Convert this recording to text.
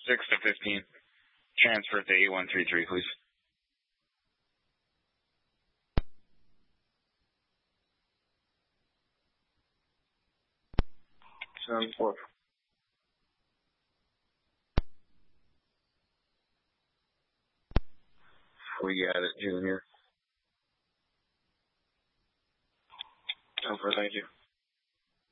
6 to 15. Transfer to 8133, please. Sounds good. We got it, Junior. Over, thank you.